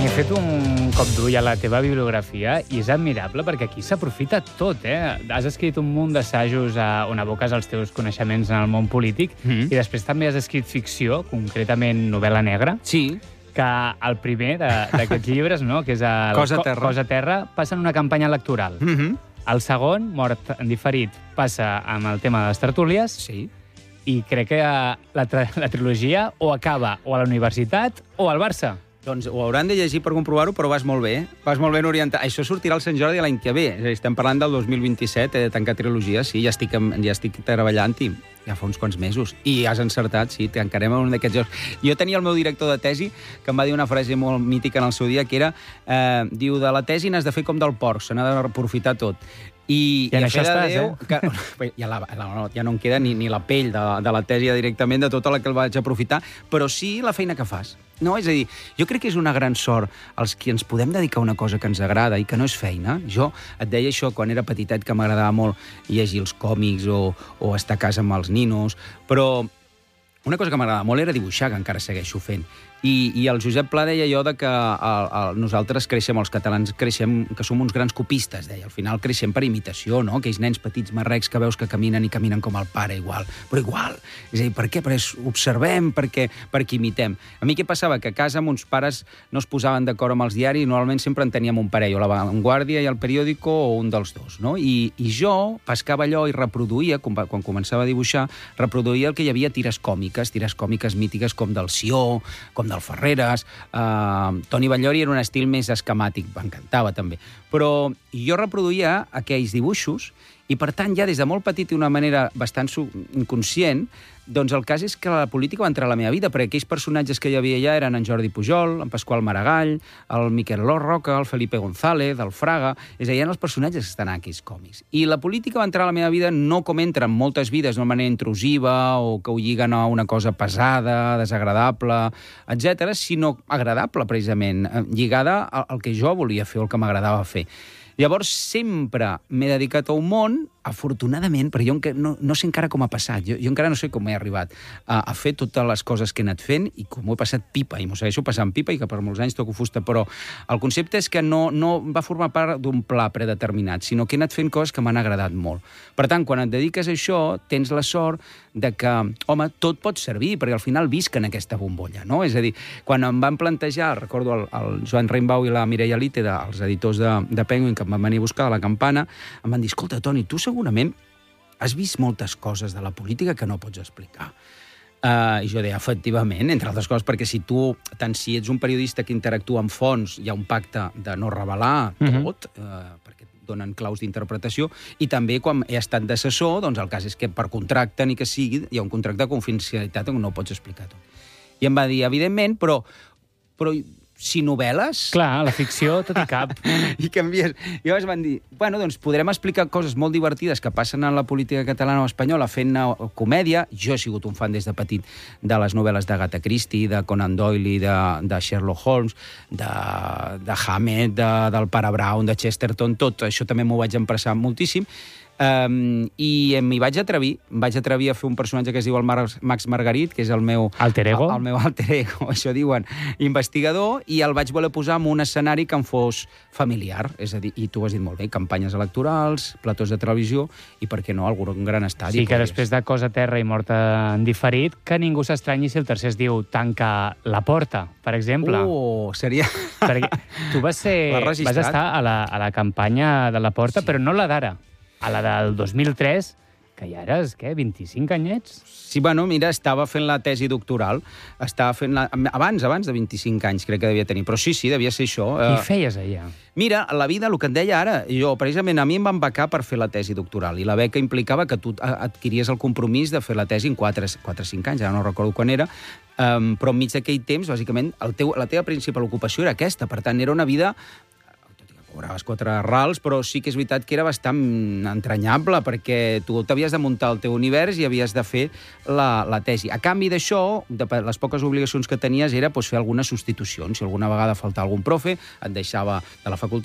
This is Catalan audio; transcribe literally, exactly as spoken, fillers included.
He fet un cop d'ull a la teva bibliografia i és admirable perquè aquí s'aprofita tot, eh? Has escrit un munt d'assajos on aboques els teus coneixements en el món polític Mm. i després també has escrit ficció, concretament novel·la negra, Sí, que el primer de- d'aquests llibres, no?, que és el Cosa Co- Terra. Cosa Terra, passa en una campanya electoral. mm -hmm. El segon, Mort en diferit, passa amb el tema de les tertúlies sí. i crec que la, tra- la trilogia o acaba o a la universitat o al Barça. Doncs ho hauran de llegir per comprovar-ho, però vas molt bé. Vas molt ben orientat. Això sortirà al Sant Jordi l'any que ve. És a dir, estem parlant del dos mil vint-i-set, he de tancar trilogia, sí, ja estic, amb- ja estic treballant-hi. Ja fa uns quants mesos. I has encertat, sí, tancarem en un d'aquests jocs. Jo tenia el meu director de tesi que em va dir una frase molt mítica en el seu dia, que era, eh, diu, de la tesi n'has de fer com del porc, se n'ha d'aprofitar tot. I, I en a això fe de estàs, Déu, eh? que, ja, la, la, no, ja no em queda ni, ni la pell de, de la tesi directament, de tota la que el vaig aprofitar, però sí la feina que fas. No? És a dir, jo crec que és una gran sort els que ens podem dedicar a una cosa que ens agrada i que no és feina. Jo et deia això quan era petitet, que m'agradava molt llegir els còmics o, o estar a casa amb els ninos, però una cosa que m'agradava molt era dibuixar, que encara segueixo fent. I, i el Josep Pla deia allò de que el, el, nosaltres creixem, els catalans creixem, que som uns grans copistes, deia. Al final creixem per imitació, no? Aquells nens petits marrecs que veus que caminen i caminen com el pare, igual. Però igual. És a dir, per què? Perquè observem, perquè, perquè imitem. A mi què passava? Que a casa mons pares no es posaven d'acord amb els diaris i normalment sempre en teníem un parell, o la Vanguardia i el periòdico, o un dels dos, no? I, i jo pescava allò i reproduïa, quan, quan començava a dibuixar, reproduïa el que hi havia tires còmiques, tires còmiques mítiques com del Sió, com del Ferreres. Uh, Toni Batllori era un estil més esquemàtic, m'encantava també. Però jo reproduïa aquells dibuixos i, per tant, ja des de molt petit i d'una manera bastant inconscient, doncs el cas és que la política va entrar a la meva vida, perquè aquells personatges que hi havia allà eren en Jordi Pujol, en Pasqual Maragall, el Miquel Lor Roca, el Felipe González, el Fraga... És a dir, eren els personatges que estan en aquells còmics. I la política va entrar a la meva vida no com entra en moltes vides, d'una manera intrusiva o que ho lliguen a una cosa pesada, desagradable, etcètera, sinó agradable, precisament, lligada al que jo volia fer o el que m'agradava fer. Llavors, sempre m'he dedicat a un món, afortunadament, perquè jo no, no sé encara com ha passat, jo, jo encara no sé com he arribat a, a fer totes les coses que he anat fent i com ho he passat pipa, i m'ho segueixo passant pipa i que per molts anys toco fusta, però el concepte és que no, no va formar part d'un pla predeterminat, sinó que he anat fent coses que m'han agradat molt. Per tant, quan et dediques a això, tens la sort de que, home, tot pot servir, perquè al final visc en aquesta bombolla, no? És a dir, quan em van plantejar, recordo el, el Joan Reimbau i la Mireia Lite, de, els editors de, de Penguin, que em van venir a buscar a la Campana, em van dir, escolta, Toni, tu segurament has vist moltes coses de la política que no pots explicar. Uh, I jo deia, efectivament, entre altres coses, perquè si tu, tant si ets un periodista que interactua amb fons, hi ha un pacte de no revelar tot, uh, perquè donen claus d'interpretació, i també quan he estat d'assessor, doncs el cas és que per contracte ni que sigui, hi ha un contracte de confidencialitat on no ho pots explicar tot. I em va dir, evidentment, però, però si novel·les... Clar, la ficció tot i cap. I canvies. I llavors van dir, bueno, doncs podrem explicar coses molt divertides que passen en la política catalana o espanyola fent-ne comèdia. Jo he sigut un fan des de petit de les novel·les d'Agatha Christie, de Conan Doyle, de, de Sherlock Holmes, de, de Hammett, de, del Pare Brown, de Chesterton, tot això també m'ho vaig empressar moltíssim. Um, i m'hi vaig atrevir, em vaig atrevir a fer un personatge que es diu el Mar Max Margarit, que és el meu... Alter ego? El, el meu alter ego, això diuen, investigador, i el vaig voler posar en un escenari que em fos familiar, és a dir, i tu ho has dit molt bé, campanyes electorals, platós de televisió, i per què no, algun gran estadi. Sí, que després de Cosa Terra i Mort en diferit, que ningú s'estranyi si el tercer es diu Tanca la porta, per exemple. Oh, seria... Perquè tu vas, ser, vas estar a la, a la campanya de la porta, sí. Però no la d'ara. A la del dos mil tres, que ja eres, què, vint-i-cinc anyets? Sí, bueno, mira, estava fent la tesi doctoral, estava fent la... abans, abans de vint-i-cinc anys crec que devia tenir, però sí, sí, devia ser això. I feies allà? Mira, la vida, el que et deia ara, jo, precisament, a mi em van becar per fer la tesi doctoral, i la beca implicava que tu adquiries el compromís de fer la tesi en quatre o cinc anys, ara no recordo quan era, um, però enmig d'aquell temps, bàsicament, el teu, la teva principal ocupació era aquesta, per tant, era una vida... cobraves quatre rals, però sí que és veritat que era bastant entranyable, perquè tu t'havies de muntar el teu univers i havies de fer la, la tesi. A canvi d'això, de les poques obligacions que tenies era doncs, fer algunes substitucions. Si alguna vegada faltava algun profe, et deixava de la facultat